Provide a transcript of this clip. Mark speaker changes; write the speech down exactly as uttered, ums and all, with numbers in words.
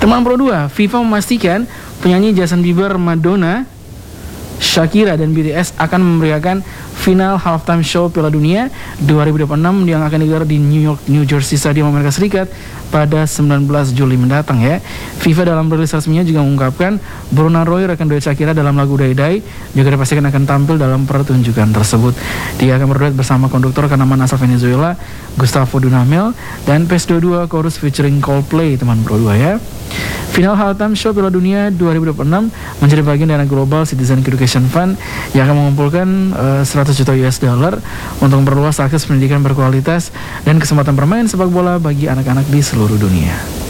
Speaker 1: Teman Pro dua, FIFA memastikan penyanyi Justin Bieber, Madonna, Shakira dan B T S akan memberikan final halftime show Piala Dunia dua ribu dua puluh enam yang akan digelar di New York, New Jersey Stadium Amerika Serikat pada sembilan belas Juli mendatang ya. FIFA dalam rilis resminya juga mengungkapkan Bruna Roy, rekan duet Shakira dalam lagu Day Day, juga dipastikan akan tampil dalam pertunjukan tersebut. Dia akan berduet bersama konduktor kenamaan asal Venezuela Gustavo Dudamel dan P E S dua puluh dua Chorus featuring Coldplay, teman Pro dua ya. Final halftime show Piala Dunia dua ribu dua puluh enam menjadi bagian dari Global Citizen Education Fund yang akan mengumpulkan uh, seratus juta U S dollar untuk memperluas akses pendidikan berkualitas dan kesempatan bermain sepak bola bagi anak-anak di seluruh dunia.